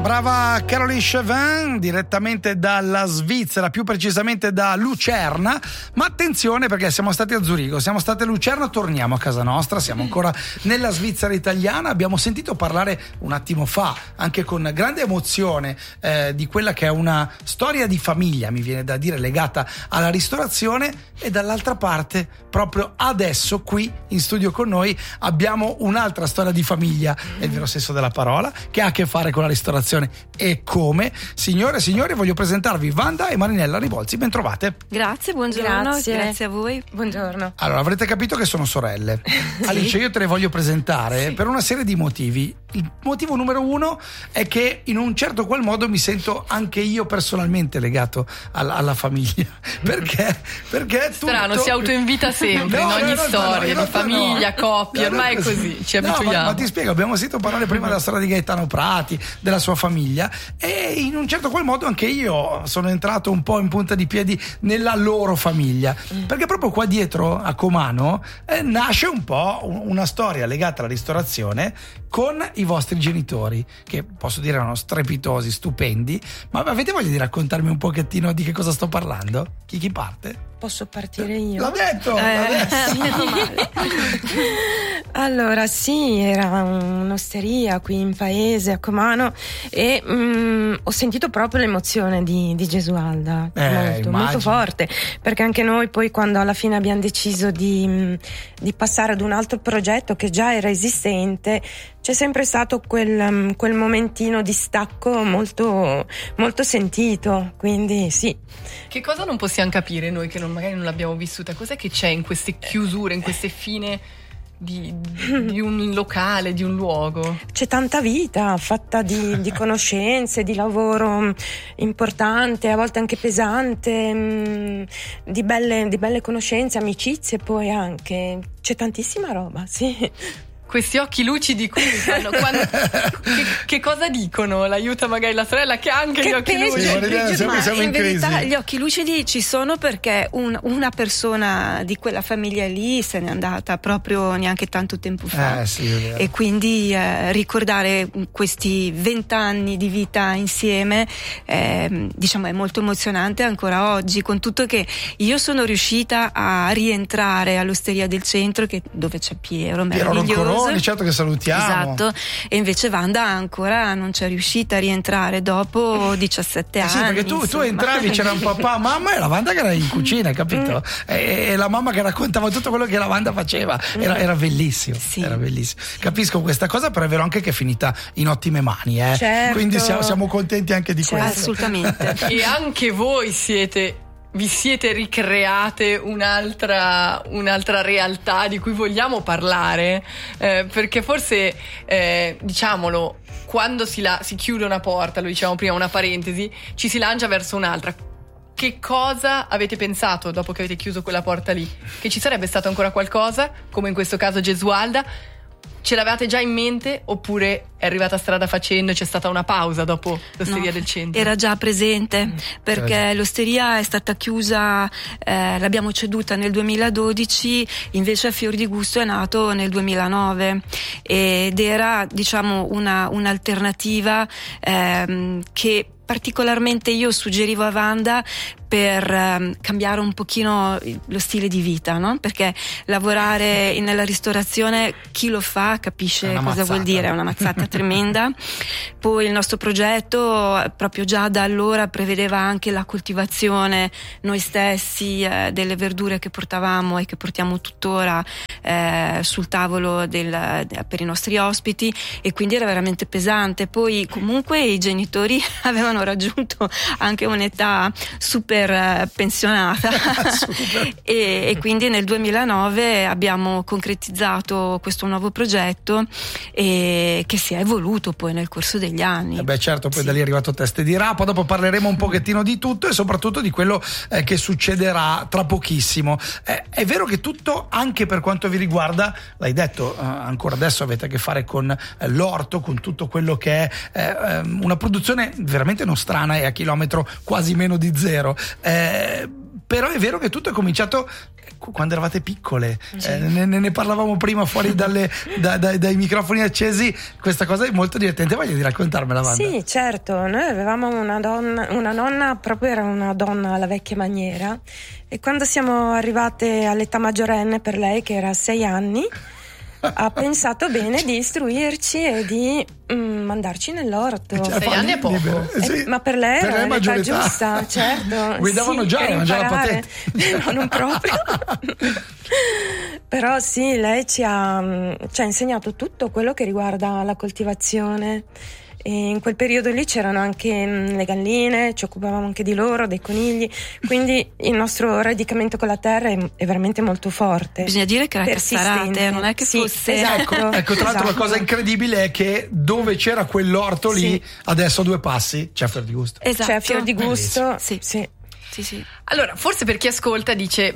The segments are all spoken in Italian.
Brava Caroline Chauvin, direttamente dalla Svizzera, più precisamente da Lucerna. Ma attenzione, perché siamo stati a Zurigo, siamo stati a Lucerna, torniamo a casa nostra, siamo ancora nella Svizzera italiana. Abbiamo sentito parlare un attimo fa, anche con grande emozione, di quella che è una storia di famiglia, mi viene da dire, legata alla ristorazione. E dall'altra parte, proprio adesso qui in studio con noi, abbiamo un'altra storia di famiglia, nel vero senso della parola, che ha a che fare con la ristorazione. E come? Signore e signori, voglio presentarvi Wanda e Marinella Rivolzi. Ben trovate. Grazie, buongiorno. Grazie a voi. Buongiorno. Allora, avrete capito che sono sorelle. Sì. Alice, io te le voglio presentare per una serie di motivi. Il motivo numero uno è che in un certo qual modo mi sento anche io personalmente legato alla famiglia. Perché strano, si autoinvita sempre in ogni storia di famiglia, coppia, ormai è così, ci abituiamo. Ma ti spiego, abbiamo sentito parlare prima della storia di Gaetano Prati, della sua famiglia, e in un certo qual modo anche io sono entrato un po' in punta di piedi nella loro famiglia, perché proprio qua dietro a Comano nasce un po' una storia legata alla ristorazione con i vostri genitori, che posso dire erano strepitosi, stupendi. Ma avete voglia di raccontarmi un pochettino di che cosa sto parlando? Chi parte? Posso partire io? L'ho detto! Allora sì, era un'osteria qui in paese a Comano e ho sentito proprio l'emozione di Gesualda, molto forte, perché anche noi poi, quando alla fine abbiamo deciso di passare ad un altro progetto che già era esistente, c'è sempre stato quel momentino di stacco molto, molto sentito, quindi sì. Che cosa non possiamo capire noi che magari non l'abbiamo vissuta? Cos'è che c'è in queste chiusure, in queste fine di un locale, di un luogo? C'è tanta vita fatta di conoscenze, di lavoro importante, a volte anche pesante, di belle conoscenze, amicizie, poi anche c'è tantissima roba, sì. Questi occhi lucidi qui che cosa dicono? L'aiuta magari la sorella che ha anche gli occhi lucidi. Siamo in verità gli occhi lucidi ci sono perché una persona di quella famiglia lì se n'è andata proprio neanche tanto tempo fa. Sì, e quindi ricordare questi 20 anni di vita insieme diciamo è molto emozionante ancora oggi, con tutto che io sono riuscita a rientrare all'Osteria del Centro, dove c'è Piero meraviglioso. Certo, che salutiamo. Esatto, e invece Wanda ancora non c'è riuscita a rientrare dopo 17 anni. Sì, perché tu entravi, c'era un papà, mamma, e la Wanda che era in cucina, capito? E la mamma che raccontava tutto quello che la Wanda faceva. Era bellissimo. Sì. Era bellissimo. Capisco questa cosa, però è vero anche che è finita in ottime mani, Certo. Quindi siamo contenti anche di questo. Assolutamente. E anche voi vi siete ricreate un'altra realtà di cui vogliamo parlare, perché forse diciamolo, quando si chiude una porta, lo dicevamo prima, una parentesi, ci si lancia verso un'altra. Che cosa avete pensato dopo che avete chiuso quella porta lì? Che ci sarebbe stato ancora qualcosa, come in questo caso Gesualda? Ce l'avevate già in mente oppure è arrivata strada facendo e c'è stata una pausa dopo l'Osteria del Centro? Era già presente, perché l'osteria è stata chiusa, l'abbiamo ceduta nel 2012, invece Fior di Gusto è nato nel 2009 ed era, diciamo, un'alternativa che particolarmente io suggerivo a Wanda per cambiare un pochino lo stile di vita, no? Perché lavorare nella ristorazione, chi lo fa capisce cosa vuol dire, è una mazzata tremenda. Poi il nostro progetto proprio già da allora prevedeva anche la coltivazione noi stessi delle verdure che portavamo e che portiamo tuttora sul tavolo per i nostri ospiti, e quindi era veramente pesante. Poi comunque i genitori avevano raggiunto anche un'età super pensionata e quindi nel 2009 abbiamo concretizzato questo nuovo progetto che si è evoluto poi nel corso degli anni. Certo, poi da lì è arrivato Teste di Rapa, dopo parleremo un pochettino di tutto e soprattutto di quello che succederà tra pochissimo. È vero che tutto, anche per quanto vi riguarda, l'hai detto, ancora adesso avete a che fare con l'orto, con tutto quello che è una produzione veramente nostrana e a chilometro quasi meno di zero. però è vero che tutto è cominciato quando eravate piccole, ne parlavamo prima fuori dai microfoni accesi. Questa cosa è molto divertente, voglio di raccontarmela, Wanda? Sì, certo, noi avevamo una nonna, proprio era una donna alla vecchia maniera, e quando siamo arrivate all'età maggiorenne per lei, che era 6 anni, ha pensato bene di istruirci e di mandarci nell'orto. 6 anni è poco. Sì. Ma per lei era l'età giusta, certo. Guidavano già, mangiava la patente. No, non proprio. Però sì, lei ci ha insegnato tutto quello che riguarda la coltivazione. E in quel periodo lì c'erano anche le galline, ci occupavamo anche di loro, dei conigli, quindi il nostro radicamento con la terra è veramente molto forte. Bisogna dire che era Cassarate, non è che fosse... Esatto, ecco, tra l'altro la cosa incredibile è che dove c'era quell'orto lì, adesso a 2 passi c'è Fior di Gusto. Esatto. C'è Fior di Gusto, sì. Allora, forse per chi ascolta dice,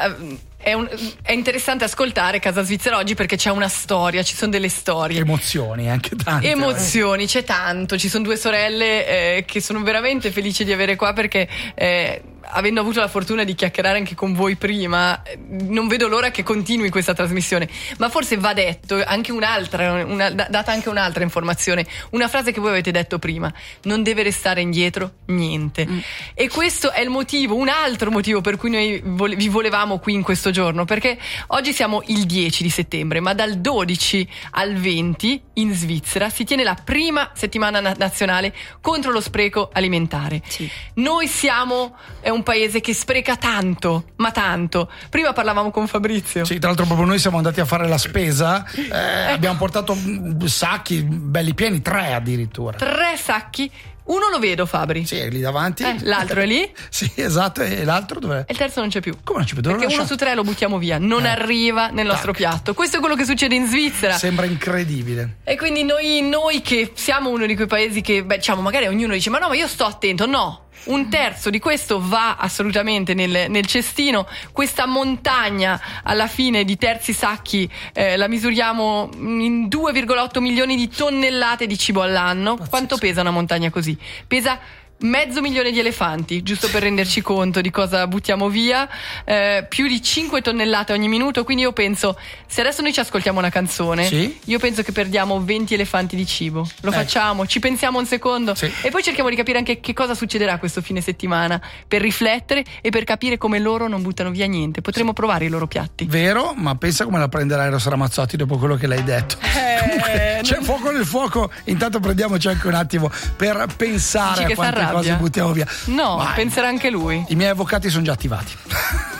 è interessante ascoltare Casa Svizzera oggi perché c'è una storia, ci sono delle storie. Emozioni, anche tante. Emozioni, c'è tanto. Ci sono 2 sorelle che sono veramente felici di avere qua perché avendo avuto la fortuna di chiacchierare anche con voi prima, non vedo l'ora che continui questa trasmissione. Ma forse va detto anche data anche un'altra informazione, una frase che voi avete detto prima: non deve restare indietro niente. E questo è il motivo, un altro motivo per cui noi vi volevamo qui in questo giorno, perché oggi siamo il 10 di settembre, ma dal 12 al 20 in Svizzera si tiene la prima settimana nazionale contro lo spreco alimentare. Sì. Noi siamo un paese che spreca tanto, ma tanto. Prima parlavamo con Fabrizio. Sì, tra l'altro proprio noi siamo andati a fare la spesa, abbiamo portato sacchi belli pieni, 3 addirittura. 3 sacchi. Uno lo vedo, Fabri. Sì, è lì davanti. L'altro è lì. Sì, esatto. E l'altro dov'è? E il terzo non c'è più. Come non c'è più? Perché 1 su 3 lo buttiamo via. Non arriva nel nostro piatto. Questo è quello che succede in Svizzera. Sembra incredibile. E quindi noi che siamo uno di quei paesi che, diciamo, magari ognuno dice: ma no, ma io sto attento. No. 1/3 di questo va assolutamente nel cestino. Questa montagna alla fine di terzi sacchi la misuriamo in 2,8 milioni di tonnellate di cibo all'anno. Pazzesco. Quanto pesa una montagna così? Pesa 500.000 di elefanti, giusto per renderci conto di cosa buttiamo via, più di 5 tonnellate ogni minuto. Quindi io penso, se adesso noi ci ascoltiamo una canzone, io penso che perdiamo 20 elefanti di cibo. Lo facciamo, ci pensiamo un secondo e poi cerchiamo di capire anche che cosa succederà questo fine settimana, per riflettere e per capire come loro non buttano via niente. Potremmo provare i loro piatti. Vero, ma pensa come la prenderai Rosa Ramazzotti dopo quello che l'hai detto. C'è fuoco nel fuoco. Intanto prendiamoci anche un attimo per pensare a quante cose buttiamo via. No, penserà anche lui. I miei avvocati sono già attivati.